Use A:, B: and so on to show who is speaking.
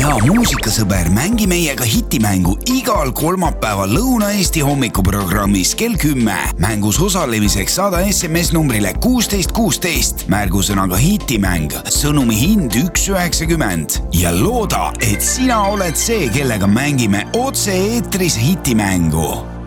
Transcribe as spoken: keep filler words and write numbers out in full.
A: hea muusikasõber, mängi meiega hitimängu igal kolmapäeval Lõuna-Eesti hommikuprogrammis kell kümme. Mängus osalemiseks saada S M S numbrile kuusteist kuusteist, märgusõnaga hitimäng, sõnumi hind üks üheksakümmend ja looda, et sina oled see, kellega mängime otse eetris hitimängu.